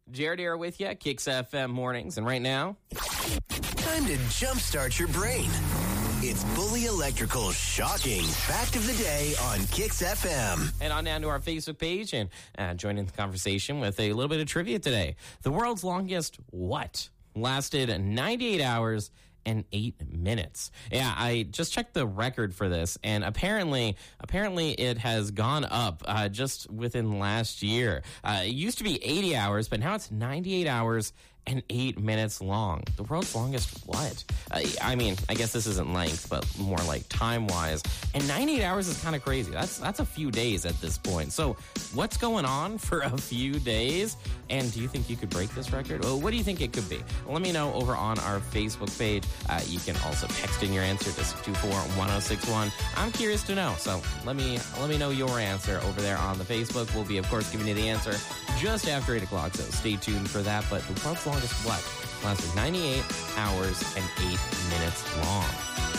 Jared here with you, Kicks FM Mornings. And right now, time to jumpstart your brain. It's Bully Electrical's shocking fact of the day on Kicks FM. head on down to our Facebook page and join in the conversation with a little bit of trivia today. The world's longest what lasted 98 hours and 8 minutes. Yeah, I just checked the record for this, and apparently it has gone up just within last year. It used to be 80 hours, but now it's 98 hours and 8 minutes long. The world's longest what? I mean, I guess this isn't length, but more like time-wise. And 98 hours is kind of crazy. That's a few days at this point. So what's going on for a few days? And do you think you could break this record? Well, what do you think it could be? Well, let me know over on our Facebook page. You can also text in your answer to 624-1061. I'm curious to know. So let me know your answer over there on the Facebook. We'll be, of course, giving you the answer just after 8 o'clock. So stay tuned for that. But the world's longest what lasted 98 hours and 8 minutes long.